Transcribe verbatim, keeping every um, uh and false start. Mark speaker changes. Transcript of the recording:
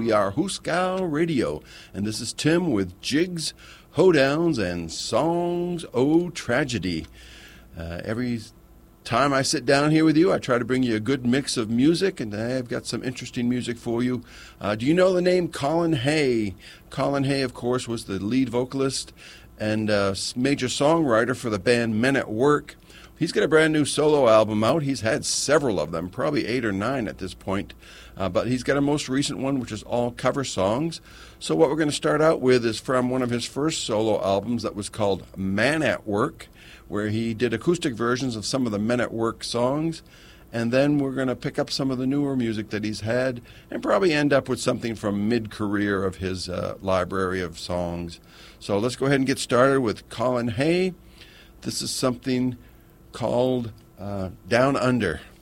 Speaker 1: We are Hooskow Radio, and this is Tim with Jigs, Hoedowns, and Songs O' Tragedy. Uh, every time I sit down here with you, I try to bring you a good mix of music, and I've got some interesting music for you. Uh, do you know the name Colin Hay? Colin Hay, of course, was the lead vocalist and uh, major songwriter for the band Men at Work. He's got a brand new solo album out. He's had several of them, probably eight or nine at this point. Uh, but he's got a most recent one, which is all cover songs. So what we're going to start out with is from one of his first solo albums that was called Man at Work, where he did acoustic versions of some of the Men at Work songs. And then we're going to pick up some of the newer music that he's had and probably end up with something from mid-career of his uh, library of songs. So let's go ahead and get started with Colin Hay. This is something called uh, Down Under.